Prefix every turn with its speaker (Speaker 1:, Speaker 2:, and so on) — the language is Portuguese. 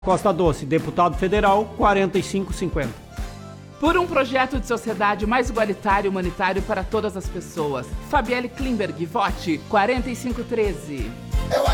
Speaker 1: Costa Doce, deputado federal, 4550.
Speaker 2: Por um projeto de sociedade mais igualitário e humanitário para todas as pessoas. Fabielle Klimberg, vote 4513.